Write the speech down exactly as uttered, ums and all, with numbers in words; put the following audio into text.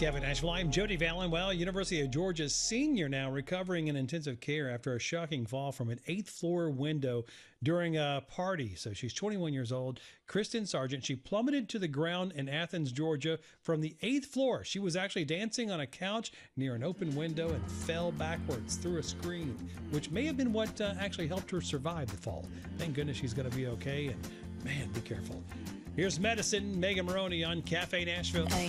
Cafe Nashville. I'm Jody Vallon. Well, University of Georgia senior now recovering in intensive care after a shocking fall from an eighth floor window during a party. So she's twenty-one years old. Kristen Sargent. She plummeted to the ground in Athens, Georgia from the eighth floor. She was actually dancing on a couch near an open window and fell backwards through a screen, which may have been what uh, actually helped her survive the fall. Thank goodness she's going to be okay. And man, be careful. Here's Medicine, Megan Maroney on Cafe Nashville.